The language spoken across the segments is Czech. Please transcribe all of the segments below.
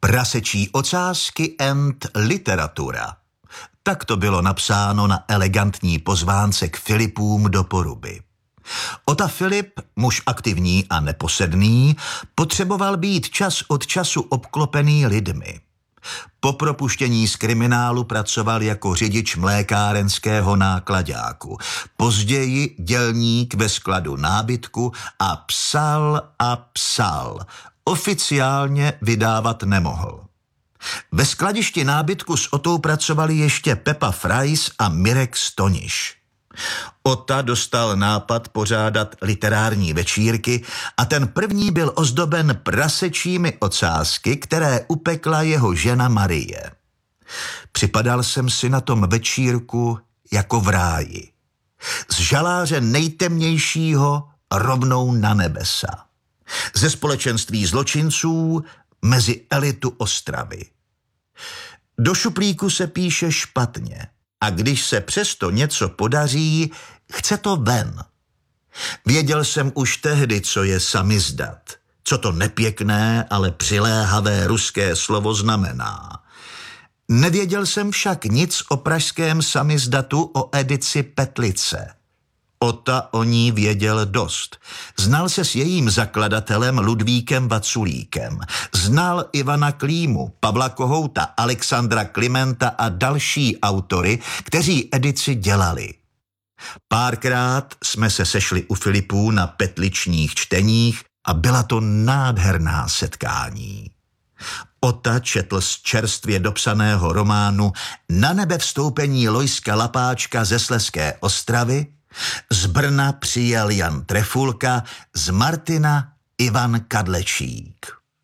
Prasečí ocásky and literatura. Tak to bylo napsáno na elegantní pozvánce k Filipům do Poruby. Ota Filip, muž aktivní a neposedný, potřeboval být čas od času obklopený lidmi. Po propuštění z kriminálu pracoval jako řidič mlékárenského náklaďáku, později dělník ve skladu nábytku a psal. Oficiálně vydávat nemohl. Ve skladišti nábytku s Otou pracovali ještě Pepa Frais a Mirek Stoniš. Ota dostal nápad pořádat literární večírky a ten první byl ozdoben prasečími ocásky, které upekla jeho žena Marie. Připadal jsem si na tom večírku jako v ráji. Z žaláře nejtemnějšího rovnou na nebesa. Ze společenství zločinců mezi elitu Ostravy. Do šuplíku se píše špatně a když se přesto něco podaří, chce to ven. Věděl jsem už tehdy, co je samizdat, co to nepěkné, ale přiléhavé ruské slovo znamená. Nevěděl jsem však nic o pražském samizdatu, o edici Petlice. Ota o ní věděl dost. Znal se s jejím zakladatelem Ludvíkem Vaculíkem. Znal Ivana Klímu, Pavla Kohouta, Alexandra Klimenta a další autory, kteří edici dělali. Párkrát jsme se sešli u Filipů na petličních čteních a byla to nádherná setkání. Ota četl z čerstvě dopsaného románu Na nebe vstoupení Lojska Lapáčka ze Slezské Ostravy, z Brna přijel Jan Trefulka, z Martina Ivan Kadlečík.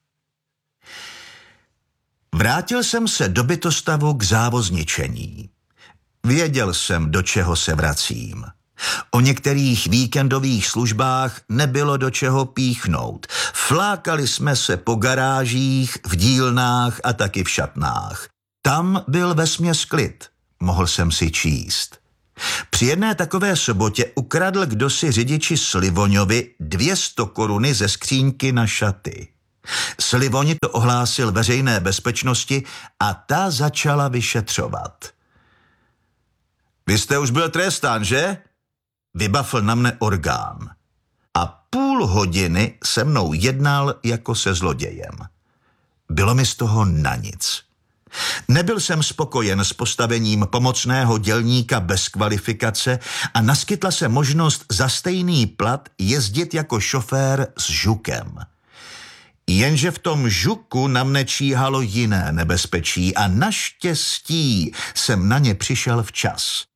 Vrátil jsem se do bytostavu k závozničení. Věděl jsem, do čeho se vracím. O některých víkendových službách nebylo do čeho píchnout. Flákali jsme se po garážích, v dílnách a taky v šatnách. Tam byl vesměs klid, mohl jsem si číst. Při jedné takové sobotě ukradl kdosi řidiči Slivoňovi 200 koruny ze skříňky na šaty. Slivoň to ohlásil veřejné bezpečnosti a ta začala vyšetřovat. Vy jste už byl trestán, že? Vybafl na mne orgán. A půl hodiny se mnou jednal jako se zlodějem. Bylo mi z toho na nic. Nebyl jsem spokojen s postavením pomocného dělníka bez kvalifikace a naskytla se možnost za stejný plat jezdit jako šofér s žukem. Jenže v tom žuku na mne číhalo jiné nebezpečí a naštěstí jsem na ně přišel včas.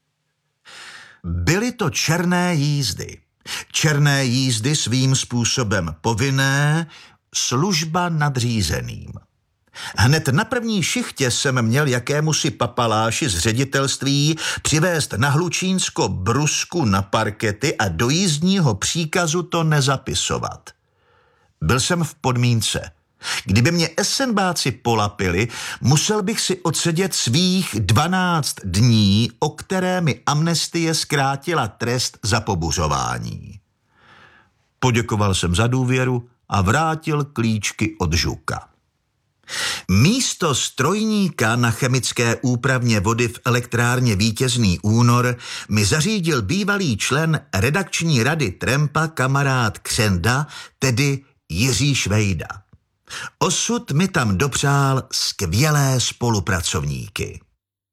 Byly to černé jízdy. Černé jízdy svým způsobem povinné, služba nadřízeným. Hned na první šichtě jsem měl jakémusi papaláši z ředitelství přivést na Hlučínsko brusku na parkety a do jízdního příkazu to nezapisovat. Byl jsem v podmínce. Kdyby mě esenbáci polapili, musel bych si odsedět svých 12 dní, o které mi amnestie zkrátila trest za pobuřování. Poděkoval jsem za důvěru a vrátil klíčky od žuka. Místo strojníka na chemické úpravně vody v elektrárně Vítězný Únor mi zařídil bývalý člen redakční rady Trempa kamarád Křenda, tedy Jiří Švejda. Osud mi tam dopřál skvělé spolupracovníky.